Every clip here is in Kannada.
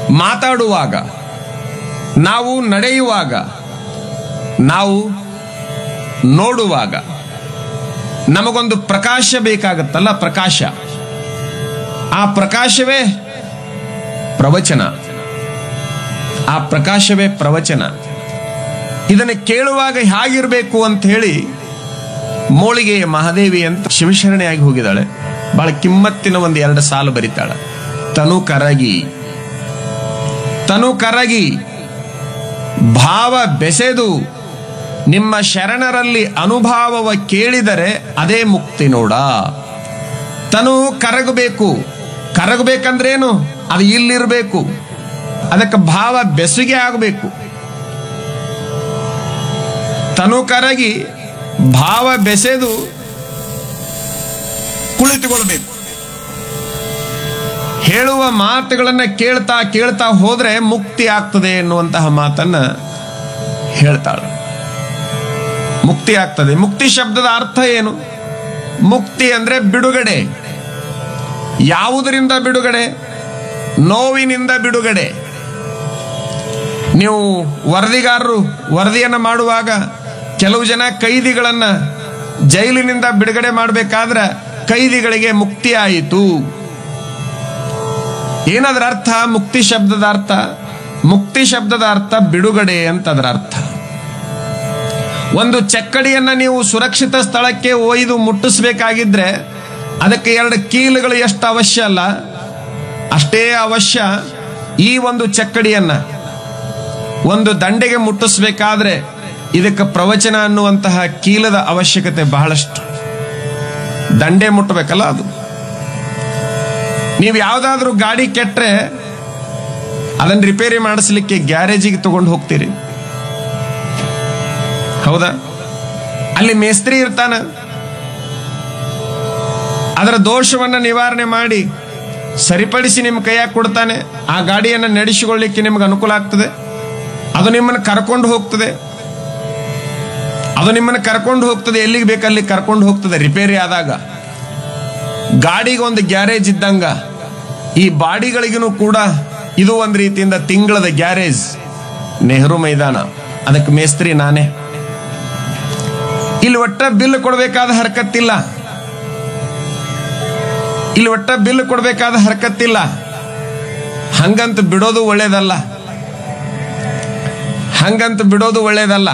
ಮಾತಾಡುವಾಗ, ನಾವು ನಡೆಯುವಾಗ, ನಾವು ನೋಡುವಾಗ ನಮಗೊಂದು ಪ್ರಕಾಶ ಬೇಕಾಗತ್ತಲ್ಲ, ಪ್ರಕಾಶ. ಆ ಪ್ರಕಾಶವೇ ಪ್ರವಚನ. ಆ ಪ್ರಕಾಶವೇ ಪ್ರವಚನ. ಇದನ್ನು ಕೇಳುವಾಗ ಹೇಗಿರಬೇಕು ಅಂತ ಹೇಳಿ ಮೋಳಿಗೆ ಮಹಾದೇವಿ ಅಂತ ಶಿವಶರಣೆಯಾಗಿ ಹೋಗಿದ್ದಾಳೆ. ಬಹಳ ಕಿಮ್ಮತ್ತಿನ ಒಂದು 2 ಸಾಲು ಬರೀತಾಳೆ. ತನು ಕರಗಿ, ತನು ಕರಗಿ ಭಾವ ಬೆಸೆದು ನಿಮ್ಮ ಶರಣರಲ್ಲಿ ಅನುಭಾವವ ಕೇಳಿದರೆ ಅದೇ ಮುಕ್ತಿ ನೋಡ. ತನು ಕರಗಬೇಕು. ಕರಗಬೇಕಂದ್ರೇನು? ಅದು ಇಲ್ಲಿರಬೇಕು. ಅದಕ್ಕೆ ಭಾವ ಬೆಸುಗೆ ಆಗಬೇಕು. ತನು ಕರಗಿ ಭಾವ ಬೆಸೆದು ಕುಳಿತುಕೊಳ್ಬೇಕು. ಹೇಳುವ ಮಾತುಗಳನ್ನ ಕೇಳ್ತಾ ಕೇಳ್ತಾ ಹೋದ್ರೆ ಮುಕ್ತಿ ಆಗ್ತದೆ ಎನ್ನುವಂತಹ ಮಾತನ್ನ ಹೇಳ್ತಾಳೆ. ಮುಕ್ತಿ ಆಗ್ತದೆ. ಮುಕ್ತಿ ಶಬ್ದದ ಅರ್ಥ ಏನು? ಮುಕ್ತಿ ಅಂದ್ರೆ ಬಿಡುಗಡೆ. ಯಾವುದರಿಂದ ಬಿಡುಗಡೆ? ನೋವಿನಿಂದ ಬಿಡುಗಡೆ. ನೀವು ವರದಿಗಾರರು ವರದಿಯನ್ನ ಮಾಡುವಾಗ ಕೆಲವು ಜನ ಕೈದಿಗಳನ್ನ ಜೈಲಿನಿಂದ ಬಿಡುಗಡೆ ಮಾಡಬೇಕಾದ್ರೆ ಕೈದಿಗಳಿಗೆ ಮುಕ್ತಿ ಆಯಿತು. ಏನದರ ಅರ್ಥ? ಮುಕ್ತಿ ಶಬ್ದದ ಅರ್ಥ, ಮುಕ್ತಿ ಶಬ್ದದ ಅರ್ಥ ಬಿಡುಗಡೆ ಅಂತ ಅದರ ಅರ್ಥ. ಒಂದು ಚಕ್ಕಡಿಯನ್ನ ನೀವು ಸುರಕ್ಷಿತ ಸ್ಥಳಕ್ಕೆ ಒಯ್ದು ಮುಟ್ಟಿಸಬೇಕಾಗಿದ್ರೆ ಅದಕ್ಕೆ 2 ಕೀಲುಗಳು ಎಷ್ಟು ಅವಶ್ಯ ಅಲ್ಲ, ಅಷ್ಟೇ ಅವಶ್ಯ ಈ ಒಂದು ಚಕ್ಕಡಿಯನ್ನ ಒಂದು ದಂಡೆಗೆ ಮುಟ್ಟಿಸಬೇಕಾದ್ರೆ ಇದಕ್ಕೆ ಪ್ರವಚನ ಅನ್ನುವಂತಹ ಕೀಲದ ಅವಶ್ಯಕತೆ ಬಹಳಷ್ಟು. ದಂಡೆ ಮುಟ್ಟಬೇಕಲ್ಲ ಅದು. ನೀವು ಯಾವ್ದಾದ್ರೂ ಗಾಡಿ ಕೆಟ್ರೆ ಅದನ್ನ ರಿಪೇರಿ ಮಾಡಿಸ್ಲಿಕ್ಕೆ ಗ್ಯಾರೇಜಿಗೆ ತಗೊಂಡು ಹೋಗ್ತೀರಿ, ಹೌದಾ? ಅಲ್ಲಿ ಮೇಸ್ತ್ರಿ ಇರ್ತಾನ. ಅದರ ದೋಷವನ್ನ ನಿವಾರಣೆ ಮಾಡಿ ಸರಿಪಡಿಸಿ ನಿಮ್ಮ ಕೈಯಾಗ ಕೊಡ್ತಾನೆ. ಆ ಗಾಡಿಯನ್ನ ನಡೆಸಿಕೊಳ್ಳಿಕ್ಕೆ ನಿಮ್ಗೆ ಅನುಕೂಲ ಆಗ್ತದೆ. ಅದು ನಿಮ್ಮನ್ನು ಕರ್ಕೊಂಡು ಹೋಗ್ತದೆ. ಅದು ನಿಮ್ಮನ್ನು ಕರ್ಕೊಂಡು ಹೋಗ್ತದೆ, ಎಲ್ಲಿಗೆ ಬೇಕಲ್ಲಿ ಕರ್ಕೊಂಡು ಹೋಗ್ತದೆ ರಿಪೇರಿ ಆದಾಗ. ಗಾಡಿಗೆ ಒಂದು ಗ್ಯಾರೇಜ್ ಇದ್ದಂಗ ಈ ಬಾಡಿಗಳಿಗೂ ಕೂಡ ಇದು ಒಂದು ರೀತಿಯಿಂದ ತಿಂಗಳದ ಗ್ಯಾರೇಜ್. ನೆಹರು ಮೈದಾನ, ಅದಕ್ಕೆ ಮೇಸ್ತ್ರಿ ನಾನೇ. ಇಲ್ಲಿ ಒಟ್ಟ ಬಿಲ್ ಕೊಡಬೇಕಾದ ಹರಕತ್ತಿಲ್ಲ. ಇಲ್ಲಿ ಒಟ್ಟ ಬಿಲ್ ಕೊಡಬೇಕಾದ ಹರಕತ್ತಿಲ್ಲ. ಹಂಗಂತ ಬಿಡೋದು ಒಳ್ಳೇದಲ್ಲ. ಹಂಗಂತ ಬಿಡೋದು ಒಳ್ಳೇದಲ್ಲ.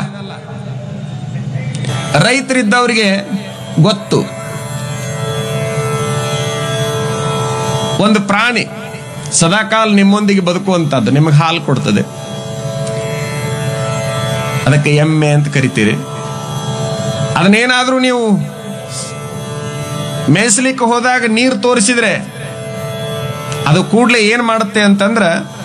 ರೈತರಿದ್ದವರಿಗೆ ಗೊತ್ತು, ಒಂದು ಪ್ರಾಣಿ ಸದಾಕಾಲ ನಿಮ್ಮೊಂದಿಗೆ ಬದುಕುವಂತದ್ದು, ನಿಮಗೆ ಹಾಲು ಕೊಡ್ತದೆ, ಅದಕ್ಕೆ ಎಮ್ಮೆ ಅಂತ ಕರಿತೀರಿ. ಅದನ್ನೇನಾದ್ರೂ ನೀವು ಮೇಯಿಸ್ಲಿಕ್ಕೆ ಹೋದಾಗ ನೀರು ತೋರಿಸಿದ್ರೆ ಅದು ಕೂಡ್ಲೆ ಏನ್ ಮಾಡುತ್ತೆ ಅಂತಂದ್ರ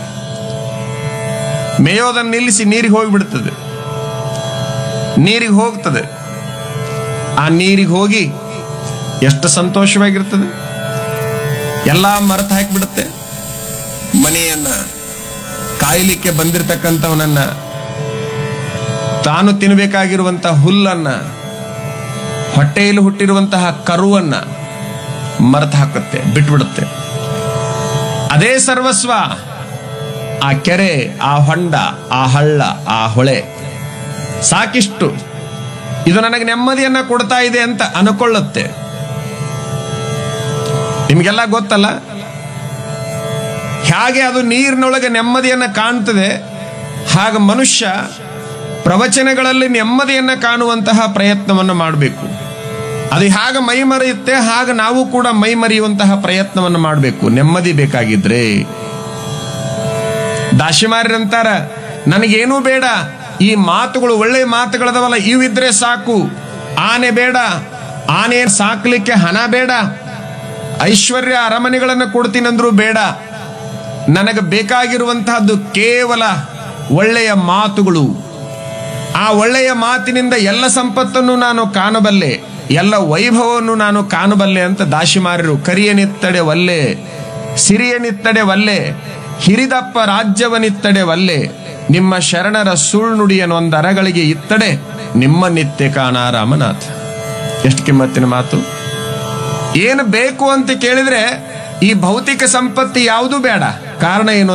ಮೇಯೋದನ್ನು ನಿಲ್ಲಿಸಿ ನೀರಿಗೆ ಹೋಗಿಬಿಡ್ತದೆ. ನೀರಿಗೆ ಹೋಗ್ತದೆ. ಆ ನೀರಿಗೆ ಹೋಗಿ ಎಷ್ಟು ಸಂತೋಷವಾಗಿರ್ತದೆ. ಎಲ್ಲ ಮರೆತು ಹಾಕಿಬಿಡುತ್ತೆ. ಮನೆಯನ್ನ ಕಾಯಲಿಕ್ಕೆ ಬಂದಿರತಕ್ಕಂಥವನನ್ನ, ತಾನು ತಿನ್ನಬೇಕಾಗಿರುವಂತಹ ಹುಲ್ಲನ್ನ, ಹೊಟ್ಟೆಯಲ್ಲಿ ಹುಟ್ಟಿರುವಂತಹ ಕರುವನ್ನ ಮರೆತು ಹಾಕುತ್ತೆ, ಬಿಟ್ಬಿಡುತ್ತೆ. ಅದೇ ಸರ್ವಸ್ವ. ಆ ಕೆರೆ, ಆ ಹೊಂಡ, ಆ ಹಳ್ಳ, ಆ ಹೊಳೆ ಸಾಕಿಷ್ಟು, ಇದು ನನಗೆ ನೆಮ್ಮದಿಯನ್ನ ಕೊಡ್ತಾ ಇದೆ ಅಂತ ಅನ್ಕೊಳ್ಳುತ್ತೆ. ನಿಮ್ಗೆಲ್ಲ ಗೊತ್ತಲ್ಲ ಹೇಗೆ ಅದು ನೀರಿನೊಳಗೆ ನೆಮ್ಮದಿಯನ್ನ ಕಾಣ್ತದೆ. ಹಾಗೆ ಮನುಷ್ಯ ಪ್ರವಚನಗಳಲ್ಲಿ ನೆಮ್ಮದಿಯನ್ನ ಕಾಣುವಂತಹ ಪ್ರಯತ್ನವನ್ನು ಮಾಡಬೇಕು. ಅದು ಹೇಗೆ ಮೈ ಮರೆಯುತ್ತೆ ಹಾಗೆ ನಾವು ಕೂಡ ಮೈ ಮರೆಯುವಂತಹ ಪ್ರಯತ್ನವನ್ನು ಮಾಡಬೇಕು, ನೆಮ್ಮದಿ ಬೇಕಾಗಿದ್ರೆ. ದಾಶಿಮಾರ್ಯರಂತಾರ, ನನಗೇನೂ ಬೇಡ, ಈ ಮಾತುಗಳು ಒಳ್ಳೆ ಮಾತುಗಳದವಲ್ಲ ಇವಿದ್ರೆ ಸಾಕು. ಆನೆ ಬೇಡ, ಆನೆ ಸಾಕ್ಲಿಕ್ಕೆ ಹಣ ಬೇಡ, ಐಶ್ವರ್ಯ ಅರಮನೆಗಳನ್ನು ಕೊಡ್ತೀನಂದ್ರೂ ಬೇಡ. ನನಗೆ ಬೇಕಾಗಿರುವಂತಹದ್ದು ಕೇವಲ ಒಳ್ಳೆಯ ಮಾತುಗಳು. ಆ ಒಳ್ಳೆಯ ಮಾತಿನಿಂದ ಎಲ್ಲ ಸಂಪತ್ತನ್ನು ನಾನು ಕಾಣಬಲ್ಲೆ, ಎಲ್ಲ ವೈಭವವನ್ನು ನಾನು ಕಾಣಬಲ್ಲೆ ಅಂತ ದಾಶಿಮಾರ್ಯರು ಕರಿಯನಿತ್ತಡೆ ವಲ್ಲೆ, ಸಿರಿಯನಿತ್ತಡೆ ವಲ್ಲೆ, ಹಿರಿದಪ್ಪ ರಾಜ್ಯವನಿತ್ತಡೆ ವಲ್ಲೆ, ನಿಮ್ಮ ಶರಣರ ಸುಳ್ನುಡಿಯನೊಂದರಗಳಿಗೆ ಇತ್ತಡೆ ನಿಮ್ಮ ನಿತ್ಯ ಕಾಣ ರಾಮನಾಥ. ಎಷ್ಟು ಕಿಮ್ಮತ್ತಿನ ಮಾತು. ಏನು ಬೇಕು ಅಂತ ಕೇಳಿದ್ರೆ ಈ ಭೌತಿಕ ಸಂಪತ್ತಿ ಯಾವುದೂ ಬೇಡ. ಕಾರಣ ಏನು?